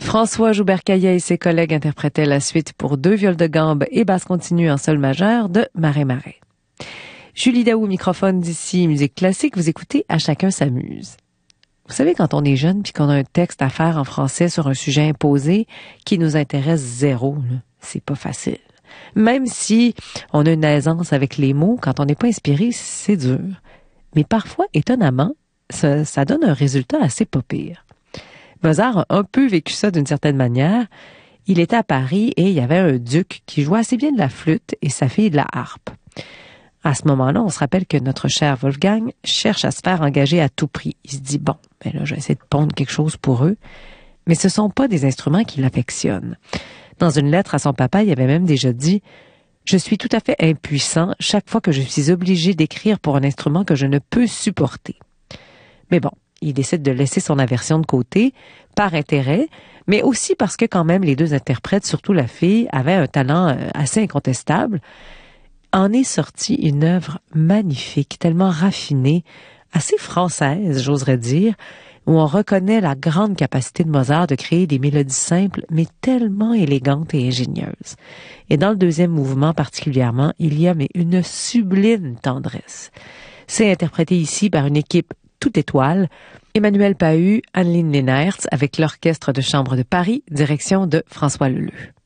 François Joubert-Caillet et ses collègues interprétaient la suite pour 2 viols de gambe et basse continue en sol majeur de Marais. Julie Daou, microphone d'ici, musique classique, vous écoutez À chacun s'amuse. Vous savez, quand on est jeune puis qu'on a un texte à faire en français sur un sujet imposé qui nous intéresse zéro, là, c'est pas facile. Même si on a une aisance avec les mots, quand on n'est pas inspiré, c'est dur. Mais parfois, étonnamment, ça donne un résultat assez pas pire. Mozart a un peu vécu ça d'une certaine manière. Il était à Paris et il y avait un duc qui jouait assez bien de la flûte et sa fille de la harpe. À ce moment-là, on se rappelle que notre cher Wolfgang cherche à se faire engager à tout prix. Il se dit, bon, ben là, je vais essayer de pondre quelque chose pour eux. Mais ce sont pas des instruments qu'il affectionne. Dans une lettre à son papa, il avait même déjà dit « Je suis tout à fait impuissant chaque fois que je suis obligé d'écrire pour un instrument que je ne peux supporter. » Mais bon, il décide de laisser son aversion de côté, par intérêt, mais aussi parce que quand même les deux interprètes, surtout la fille, avaient un talent assez incontestable. En est sortie une œuvre magnifique, tellement raffinée, assez française, j'oserais dire, où on reconnaît la grande capacité de Mozart de créer des mélodies simples, mais tellement élégantes et ingénieuses. Et dans le deuxième mouvement particulièrement, il y a mais une sublime tendresse. C'est interprété ici par une équipe toute étoile, Emmanuel Pahud, Anneline Leenaerts, avec l'Orchestre de chambre de Paris, direction de François Leleux.